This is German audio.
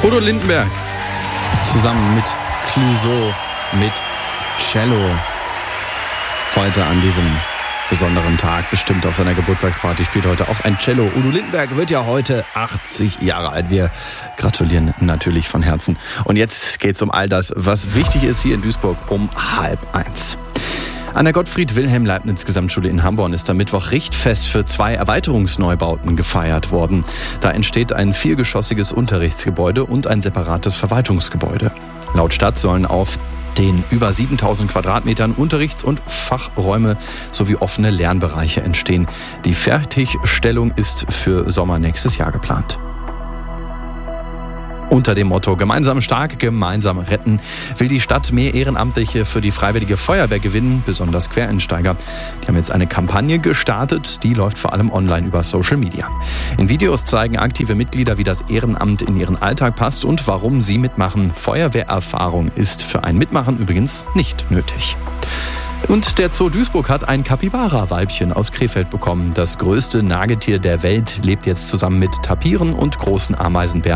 Udo Lindenberg zusammen mit Clouseau, mit Cello. Heute an diesem besonderen Tag, bestimmt auf seiner Geburtstagsparty, spielt heute auch ein Cello. Udo Lindenberg wird ja heute 80 Jahre alt. Wir gratulieren natürlich von Herzen. Und jetzt geht's um all das, was wichtig ist hier in Duisburg um 12:30. An der Gottfried-Wilhelm-Leibniz-Gesamtschule in Hamborn ist am Mittwoch Richtfest für 2 Erweiterungsneubauten gefeiert worden. Da entsteht ein 4-geschossiges Unterrichtsgebäude und ein separates Verwaltungsgebäude. Laut Stadt sollen auf den über 7000 Quadratmetern Unterrichts- und Fachräume sowie offene Lernbereiche entstehen. Die Fertigstellung ist für Sommer nächstes Jahr geplant. Unter dem Motto Gemeinsam stark, gemeinsam retten will die Stadt mehr Ehrenamtliche für die Freiwillige Feuerwehr gewinnen, besonders Quereinsteiger. Die haben jetzt eine Kampagne gestartet, die läuft vor allem online über Social Media. In Videos zeigen aktive Mitglieder, wie das Ehrenamt in ihren Alltag passt und warum sie mitmachen. Feuerwehrerfahrung ist für ein Mitmachen übrigens nicht nötig. Und der Zoo Duisburg hat ein Capybara-Weibchen aus Krefeld bekommen. Das größte Nagetier der Welt lebt jetzt zusammen mit Tapiren und großen Ameisenbären